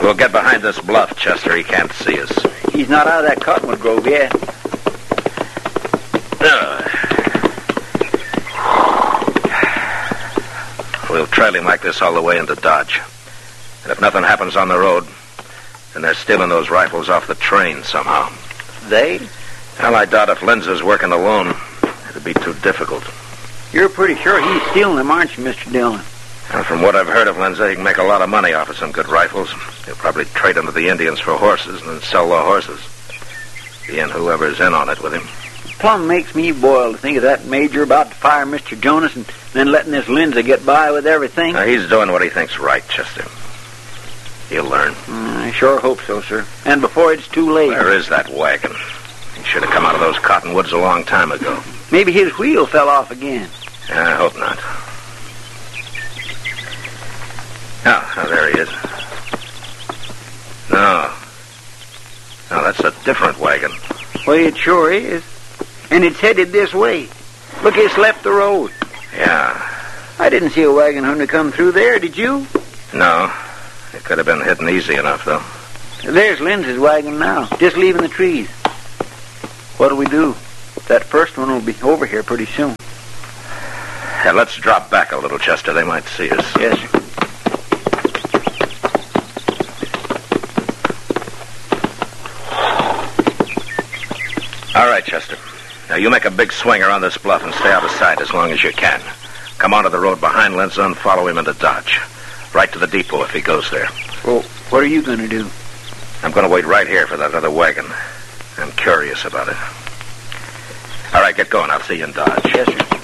We'll get behind this bluff, Chester. He can't see us. He's not out of that cottonwood grove yet. We'll trail him like this all the way into Dodge. And if nothing happens on the road, then they're stealing those rifles off the train somehow. They? Well, I doubt if Lindsay's working alone. It'd be too difficult. You're pretty sure he's stealing them, aren't you, Mr. Dillon? And from what I've heard of Lindsay, he can make a lot of money off of some good rifles. He'll probably trade them to the Indians for horses and then sell the horses. He and whoever's in on it with him. Plumb makes me boil to think of that major about to fire Mr. Jonas and then letting this Lindsay get by with everything. Now, he's doing what he thinks right, Chester. He'll learn. I sure hope so, sir. And before it's too late. Where is that wagon? He should have come out of those cottonwoods a long time ago. Maybe his wheel fell off again. I hope not. Oh, there he is. No, that's a different wagon. Well, it sure is. And it's headed this way. Look, it's left the road. Yeah. I didn't see a wagon when we come through there, did you? No. It could have been hidden easy enough, though. There's Lindsay's wagon now, just leaving the trees. What'll we do? That first one will be over here pretty soon. Yeah, let's drop back a little, Chester. They might see us. Yes, sir. All right, Chester. Now, you make a big swing around this bluff and stay out of sight as long as you can. Come onto the road behind Lindsay and follow him into Dodge. Right to the depot if he goes there. Well, what are you going to do? I'm going to wait right here for that other wagon. I'm curious about it. All right, get going. I'll see you in Dodge. Yes, sir.